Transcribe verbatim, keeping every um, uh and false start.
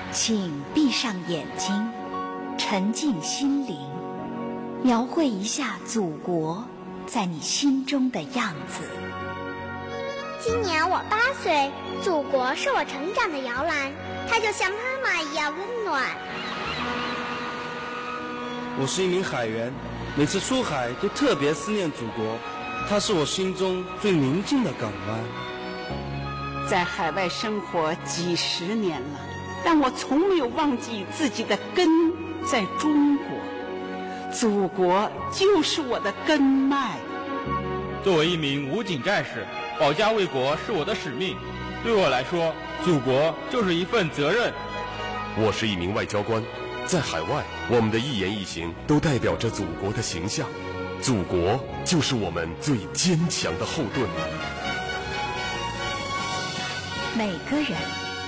请闭上眼睛，沉静心灵，描绘一下祖国在你心中的样子。 今年我八岁，祖国是我成长的摇篮，它就像妈妈一样温暖。 我是一名海员，每次出海都特别思念祖国，它是我心中最宁静的港湾。 在海外生活几十年了，但我从没有忘记自己的根在中国，祖国就是我的根脉。 作为一名武警战士，保家卫国是我的使命，对我来说，祖国就是一份责任。 我是一名外交官，在海外，我们的一言一行都代表着祖国的形象，祖国就是我们最坚强的后盾。 每个人